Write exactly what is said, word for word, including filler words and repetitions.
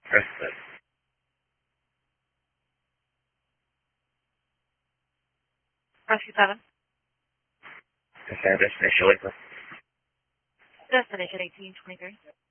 Press this. Rescue seven. Descend destination Lakeland. Destination eighteen twenty-three.